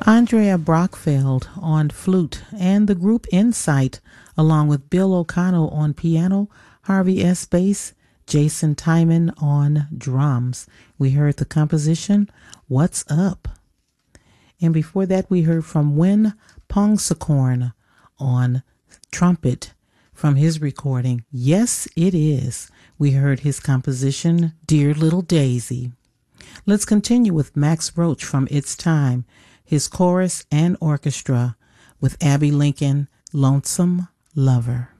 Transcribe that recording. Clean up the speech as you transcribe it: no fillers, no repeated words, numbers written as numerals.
Andrea Brockfeld on flute, and the group Insight, along with Bill O'Connell on piano, Harvey S. bass, Jason Timon on drums. We heard the composition, What's Up? And before that, we heard from Win Pongsakorn on trumpet from his recording, Yes, It Is. We heard his composition, Dear Little Daisy. Let's continue with Max Roach from It's Time, his chorus and orchestra with Abby Lincoln, Lonesome Lover.